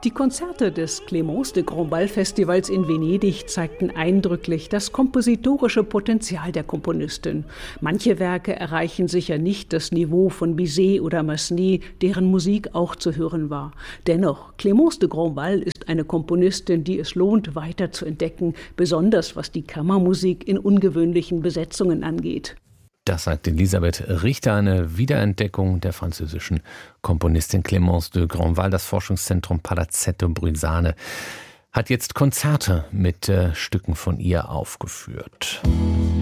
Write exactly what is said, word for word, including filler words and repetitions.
Die Konzerte des Clémence de Grandval Festivals in Venedig zeigten eindrücklich das kompositorische Potenzial der Komponistin. Manche Werke erreichen sicher nicht das Niveau von Bizet oder Massenet, deren Musik auch zu hören war. Dennoch, Clémence de Grandval ist eine Komponistin, die es lohnt, weiter zu entdecken, besonders was die Kammermusik in ungewöhnlichen Besetzungen angeht. Das sagt Elisabeth Richter, eine Wiederentdeckung der französischen Komponistin Clémence de Grandval. Das Forschungszentrum Palazzetto Bruzane hat jetzt Konzerte mit äh, Stücken von ihr aufgeführt.